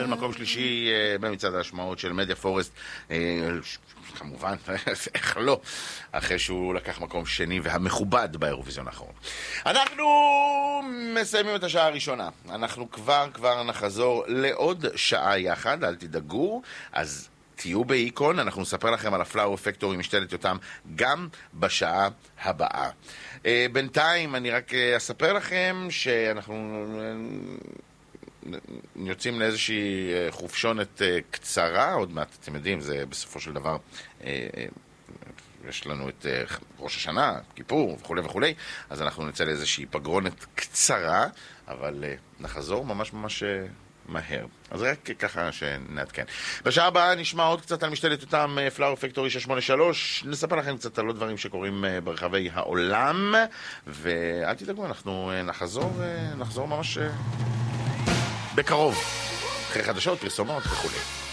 קיבל מקום שלישי במצעד ההשמעות של מדיה פורסט, כמובן, איך לא, אחרי שהוא לקח מקום שני והמכובד באירוויזיון האחרון. אנחנו מסיימים את השעה הראשונה. אנחנו כבר נחזור לעוד שעה יחד, אל תדאגו. אז תהיו באיקון, אנחנו נספר לכם על הפלאואר פקטורי משתלת יותם גם בשעה הבאה. בינתיים אני רק אספר לכם שאנחנו יוצאים לאיזושהי חופשונת קצרה, עוד מעט אתם יודעים, זה בסופו של דבר יש לנו את ראש השנה, כיפור וכו' וכו', אז אנחנו נצא לאיזושהי פגרונת קצרה, אבל נחזור ממש מהר. אז רק ככה שנעדכן. בשעה הבאה נשמע עוד קצת על משתלת אותם פלאואר פקטורי 683. נספר לכם קצת על עוד דברים שקורים ברחבי העולם, ואל תדאגו, אנחנו נחזור ממש בקרוב. אחרי חדשות, פרסומות וכו'.